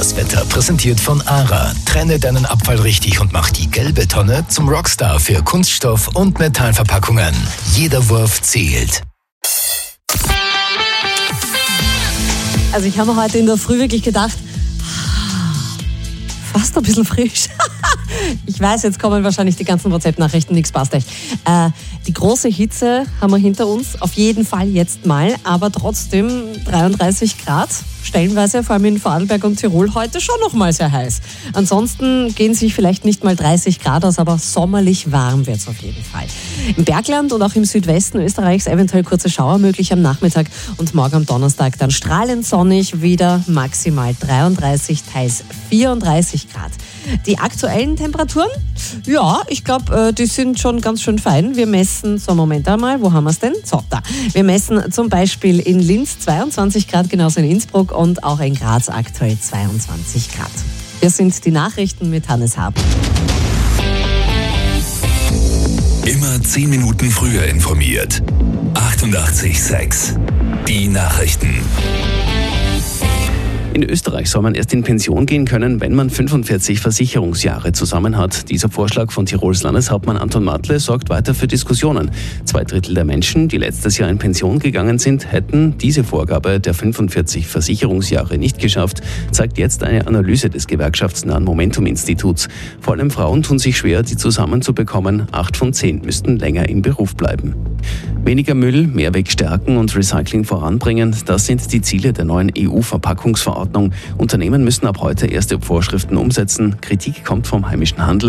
Das Wetter präsentiert von ARA. Trenne deinen Abfall richtig und mach die gelbe Tonne zum Rockstar für Kunststoff- und Metallverpackungen. Jeder Wurf zählt. Also ich habe mir heute in der Früh wirklich gedacht, fast ein bisschen frisch. Ich weiß, jetzt kommen wahrscheinlich die ganzen WhatsApp-Nachrichten, nichts passt euch. Die große Hitze haben wir hinter uns, auf jeden Fall jetzt mal, aber trotzdem 33 Grad, stellenweise vor allem in Vorarlberg und Tirol heute schon noch mal sehr heiß. Ansonsten gehen sich vielleicht nicht mal 30 Grad aus, aber sommerlich warm wird es auf jeden Fall. Im Bergland und auch im Südwesten Österreichs eventuell kurze Schauer möglich am Nachmittag und morgen am Donnerstag dann strahlend sonnig, wieder maximal 33, teils 34 Grad. Die aktuellen Temperaturen? Ja, ich glaube, die sind schon ganz schön fein. Wir messen, so Moment einmal, wo haben wir es denn? So, da. Wir messen zum Beispiel in Linz 22 Grad, genauso in Innsbruck und auch in Graz aktuell 22 Grad. Wir sind die Nachrichten mit Hannes Hab. Immer 10 Minuten früher informiert. 88,6. Die Nachrichten. In Österreich soll man erst in Pension gehen können, wenn man 45 Versicherungsjahre zusammen hat. Dieser Vorschlag von Tirols Landeshauptmann Anton Matle sorgt weiter für Diskussionen. 2/3 der Menschen, die letztes Jahr in Pension gegangen sind, hätten diese Vorgabe der 45 Versicherungsjahre nicht geschafft, zeigt jetzt eine Analyse des gewerkschaftsnahen Momentum-Instituts. Vor allem Frauen tun sich schwer, die zusammenzubekommen. 8 von 10 müssten länger im Beruf bleiben. Weniger Müll, Mehrweg stärken und Recycling voranbringen, das sind die Ziele der neuen EU-Verpackungsverordnung. Unternehmen müssen ab heute erste Vorschriften umsetzen. Kritik kommt vom heimischen Handel.